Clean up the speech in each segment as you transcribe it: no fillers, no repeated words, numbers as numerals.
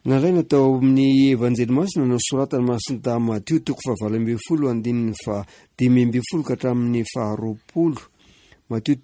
nalaina tao amin'ny evanjely masina no soratany masinta Matio 7:5-20 ka hatramin'ny 20. Matio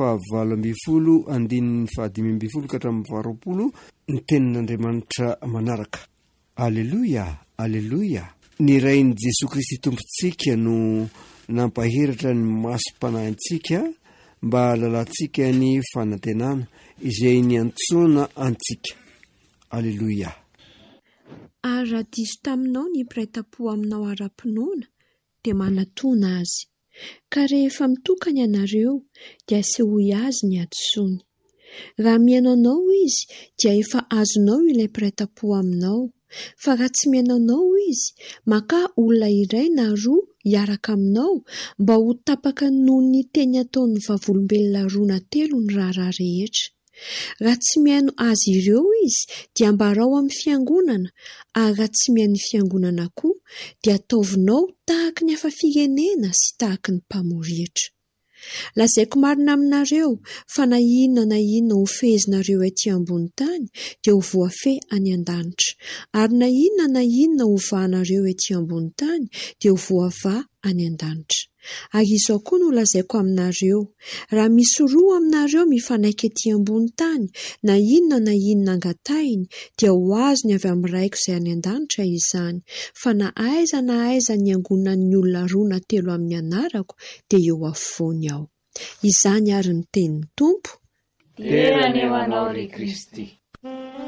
7:5-20 ka hatramin'ny 20 ny tenin'Andriamanitra manaraka. Alleluia, alleluia. Ny rain'i Jesosy Kristy tompontsika no nampaheratra ny masom-panahintsika mba halalantsika ny fanantenana izay niantsoana antsika. Alleluia. Ary raha diso taminao ny mpiray-tam-po aminao ara-pinoana dia manatona azy. Ka rehefa mitokany ianareo dia sehoy azy ny adosony. Raha mihaino anao izy dia efa azonao ilay mpiray-tam-po aminao. Fa raha tsy mihaino anao izy, maka olona iray na roa hiaraka aminao mba ho tapaka noho ny teny ataon'ny vavolombelona roa na telo ny raharaha rehetra. Raha tsy mihaino azy ireo izy dia ambarao amin'ny fiangonana, ary raha tsy mihaino fiangonana koa dia ataovinao tahaka ny hafa firenena sy tahaka ny mpamorietra. Lazaiko marina aminareo fa na inona ho fehezinareo etỳ ambony tany dia ho voafehy any an-danitra, ary na inona ho vahanareo etỳ ambony tany dia ho voavaha any an-danitra. Ary izao koa no lazaiko aminareo, raha misy roa aminareo mifanaiky etỳ ambony tany, na inona angatahiny dia ho azony avy amin'ny raiko izay any an-danitra izany. Fa na aiza ny angonan'ny olona roa na telo amin'ny anarako dia eo afovoany aho. Izany ary ny tenin'ny Tompo. Tena eo anao ry Kristy.